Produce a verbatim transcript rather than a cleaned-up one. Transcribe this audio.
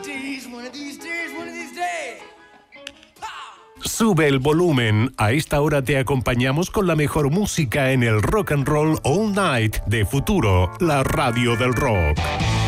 Sube el volumen. A esta hora te acompañamos con la mejor música en el Rock and Roll All Night de Futuro, la radio del rock.